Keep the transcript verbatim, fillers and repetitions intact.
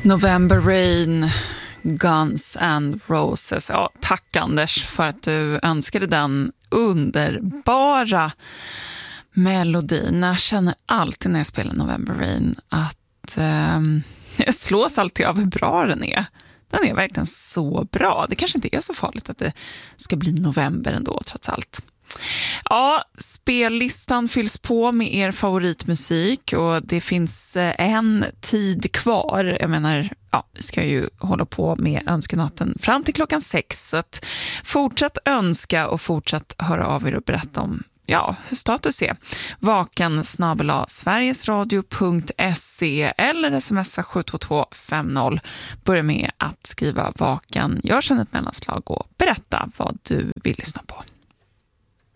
November Rain, Guns N' Roses. Ja, tack Anders för att du önskade den underbara melodin. Jag känner alltid när jag spelar November Rain att eh, jag slås alltid av hur bra den är. Den är verkligen så bra. Det kanske inte är så farligt att det ska bli november ändå, trots allt. Ja, spellistan fylls på med er favoritmusik och det finns en tid kvar. Jag menar, ja, vi ska ju hålla på med önskenatten fram till klockan sex. Så att fortsätt önska och fortsätt höra av er och berätta om ja, hur status är. Vaken snabel-a sverigesradio punkt se eller smsa sju två två fem noll. Börja med att skriva vaken. Gör sedan ett mellanslag och berätta vad du vill lyssna på.